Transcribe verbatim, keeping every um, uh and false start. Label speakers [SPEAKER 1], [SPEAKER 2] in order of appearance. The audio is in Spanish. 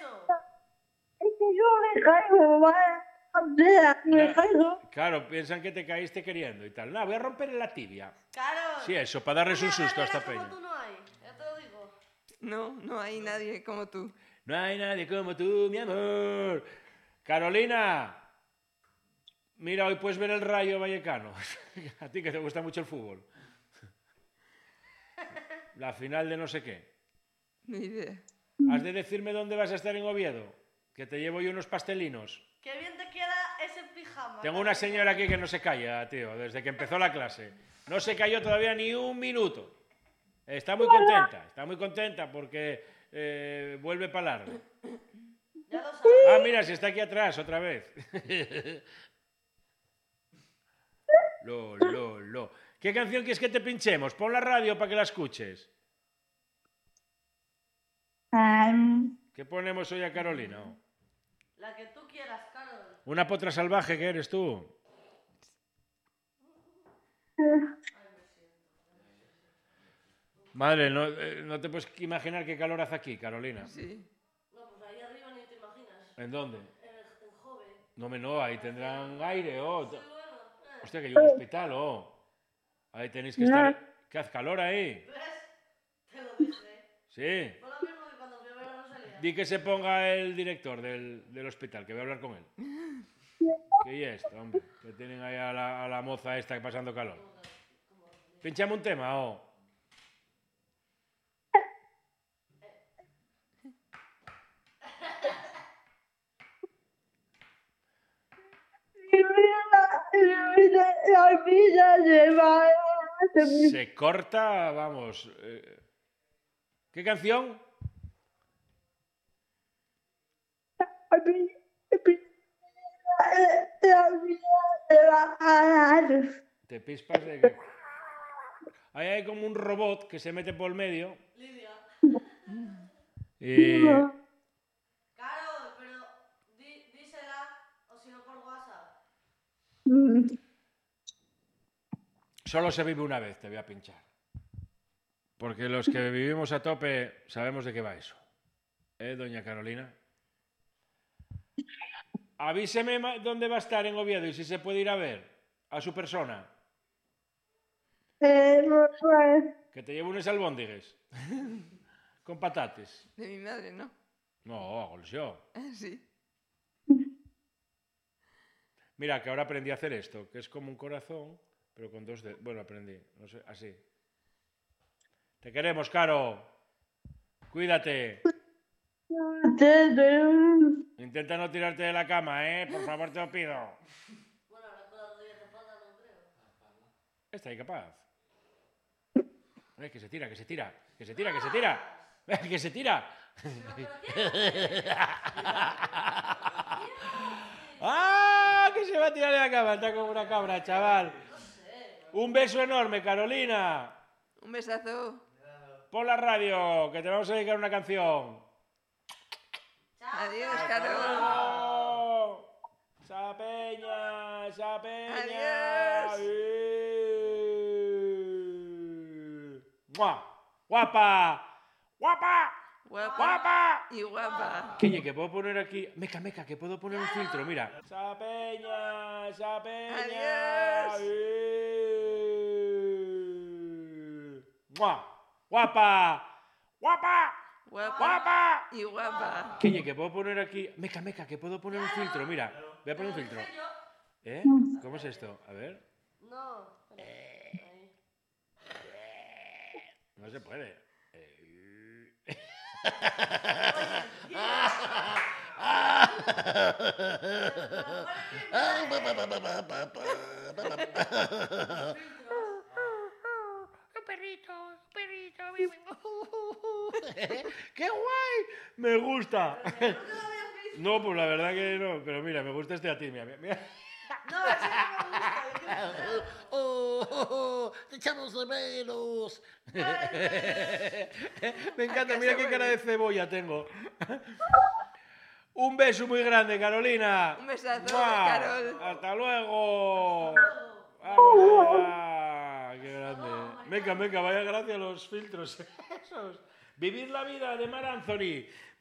[SPEAKER 1] eso?
[SPEAKER 2] Es que yo me caigo, ¿vale? O sea, me caigo.
[SPEAKER 3] Claro, piensan que te caíste queriendo y tal. No, voy a romper la tibia.
[SPEAKER 1] Claro.
[SPEAKER 3] Sí, eso, para darles un susto a esta
[SPEAKER 1] como
[SPEAKER 3] peña.
[SPEAKER 1] tú no hay, ya te lo digo.
[SPEAKER 4] No, no hay nadie como tú.
[SPEAKER 3] No hay nadie como tú, mi amor. Carolina, mira, hoy puedes ver el Rayo Vallecano. A ti que te gusta mucho el fútbol. La final de no sé qué.
[SPEAKER 4] Ni idea.
[SPEAKER 3] Has de decirme dónde vas a estar en Oviedo, que te llevo yo unos pastelinos.
[SPEAKER 1] Qué bien te queda ese pijama.
[SPEAKER 3] Tengo una señora aquí que no se calla, tío, desde que empezó la clase. No se cayó todavía ni un minuto. Está muy contenta, está muy contenta porque eh, vuelve para largo.
[SPEAKER 1] Ya lo sabes.
[SPEAKER 3] Ah, mira, si está aquí atrás otra vez. Lo, lo, lo. ¿Qué canción quieres que te pinchemos? Pon la radio para que la escuches.
[SPEAKER 2] Um,
[SPEAKER 3] ¿Qué ponemos hoy a Carolina?
[SPEAKER 1] La que tú quieras, Carol.
[SPEAKER 3] Una potra salvaje que eres tú. Madre, no, eh, no te puedes imaginar qué calor hace aquí, Carolina.
[SPEAKER 4] Sí.
[SPEAKER 1] No, pues ahí arriba ni te imaginas.
[SPEAKER 3] ¿En dónde?
[SPEAKER 1] En, el, en Jove.
[SPEAKER 3] No, me no, ahí tendrán aire, oh.
[SPEAKER 1] Sí, bueno. Eh.
[SPEAKER 3] Hostia, que hay un hospital, oh. Ahí tenéis que estar... ¿Qué hace calor ahí?
[SPEAKER 1] ¿Ves? Te lo dije.
[SPEAKER 3] Sí.
[SPEAKER 1] Fue lo mismo que cuando fui a ver a Rosalía.
[SPEAKER 3] Di que se ponga el director del, del hospital, que voy a hablar con él. ¿Qué es esto, hombre? Que tienen ahí a la, a la moza esta pasando calor. Pinchame un tema, oh.
[SPEAKER 2] La vida se va.
[SPEAKER 3] Se corta, vamos. Eh, ¿Qué canción?
[SPEAKER 2] La vida se va.
[SPEAKER 3] Te pispas de que... Ahí hay como un robot que se mete por el medio.
[SPEAKER 1] Lidia.
[SPEAKER 3] Y...
[SPEAKER 1] Carol, pero di, dísela o si no por WhatsApp.
[SPEAKER 3] Solo se vive una vez, te voy a pinchar. Porque los que vivimos a tope sabemos de qué va eso. ¿Eh, doña Carolina? Avíseme ma- dónde va a estar en Oviedo y si se puede ir a ver a su persona.
[SPEAKER 2] Eh, no sé.
[SPEAKER 3] Que te llevo unos albóndigues. Con patates.
[SPEAKER 4] De mi madre, ¿no?
[SPEAKER 3] No, hago yo.
[SPEAKER 4] Sí.
[SPEAKER 3] Mira, que ahora aprendí a hacer esto, que es como un corazón, pero con dos dedos. Bueno, aprendí, no sé, así. Te queremos, Caro. Cuídate. Intenta no tirarte de la cama, ¿eh? Por favor, te lo pido.
[SPEAKER 1] Bueno, ahora con la rodilla tapada no creo.
[SPEAKER 3] Está ahí capaz. Eh, que se tira, que se tira, que se tira, que se tira. Eh, que se tira. ¡Ah! Que se va a tirar de la cama. Está como una cabra, chaval. Un beso enorme, Carolina.
[SPEAKER 4] Un besazo.
[SPEAKER 3] Pon la radio, que te vamos a dedicar una canción.
[SPEAKER 4] Adiós, Carol.
[SPEAKER 3] ¡Oh! ¡Esa peña! ¡Esa peña!
[SPEAKER 4] Adiós.
[SPEAKER 3] ¡Eh! ¡Mua! ¡Guapa! ¡Guapa!
[SPEAKER 4] Guapa.
[SPEAKER 3] ¡Guapa!
[SPEAKER 4] Y guapa.
[SPEAKER 3] Que, que puedo poner aquí... Meca, meca, que puedo poner un filtro, mira. ¡Esa peña! ¡Esa peña!
[SPEAKER 4] Adiós.
[SPEAKER 3] ¡Eh! ¡Mua! ¡Guapa! ¡Guapa!
[SPEAKER 4] Guapa.
[SPEAKER 3] ¡Guapa!
[SPEAKER 4] Y guapa.
[SPEAKER 3] Que, que puedo poner aquí... Meca, meca, que puedo poner un filtro, mira. Voy a poner un filtro.
[SPEAKER 1] Yo.
[SPEAKER 3] ¿Eh? ¿Cómo es esto? A ver.
[SPEAKER 1] No. Espera. Ahí.
[SPEAKER 3] No se puede. Eh. Un perrito, un perrito. ¡Qué guay! Me gusta. No, pues la verdad que no. Pero mira, me gusta este a ti. Mira, mira.
[SPEAKER 1] No, ese no me gusta.
[SPEAKER 3] Oh, oh, oh, te echamos de menos. Me encanta, mira qué cara de cebolla tengo. Un beso muy grande, Carolina.
[SPEAKER 4] Un besazo,
[SPEAKER 3] ¡Mua!
[SPEAKER 4] Carol.
[SPEAKER 3] Hasta luego. Vamos allá. Qué grande. Venga, venga, vaya gracia a los filtros esos. Vivir la vida de Mar Anthony.